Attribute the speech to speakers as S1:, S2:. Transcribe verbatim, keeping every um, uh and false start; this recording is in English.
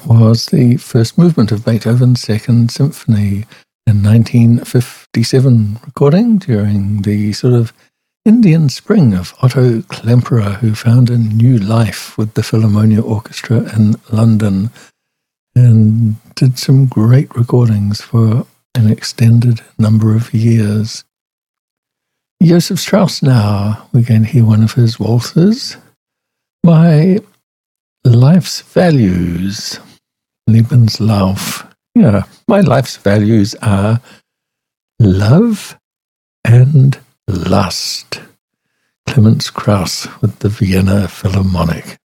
S1: was the first movement of Beethoven's Second Symphony, a nineteen fifty-seven recording during the sort of Indian spring of Otto Klemperer, who found a new life with the Philharmonia Orchestra in London and did some great recordings for an extended number of years. Joseph Strauss now, we're going to hear one of his waltzes. My life's values, Lebenslauf. Yeah, my life's values are love and lust. Clemens Krauss with the Vienna Philharmonic.